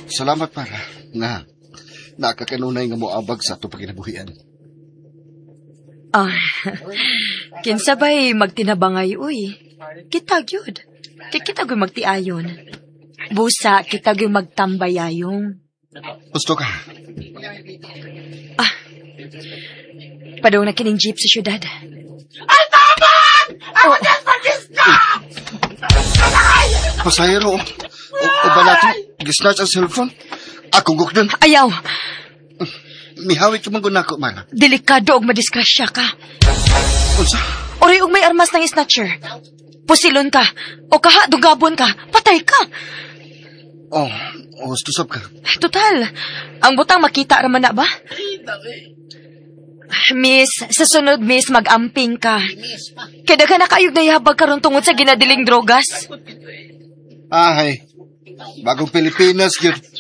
Salamat para nga nakakanunay nga mo abag sa ato pagkinabuhian. Kinsabay magtinabangay, uy. Kita gyud. Kita gyud magtiayon. Busa, kita gyud magtambayayong. Gusto ka? Padaw na kining jeep sa syudad. Ay, tama! Ako na mag-isna! Pasahero, o ba natin gisnatch ang cellphone? Akong gukdan. Ayaw! Mihawik yung mga gunako, mana. Delikado og madiskrasya ka. Unsa? Oray og may armas ng snatcher. Pusilon ka. O kaha, dugabon ka. Patay ka. Ustusap ka. Total, ang butang makita raman na ba? Miss, sa sunod, miss, mag-amping ka. Kada ka na kayog nayabag karon tungod sa ginadiling drogas. Bagong Pilipinas, yun.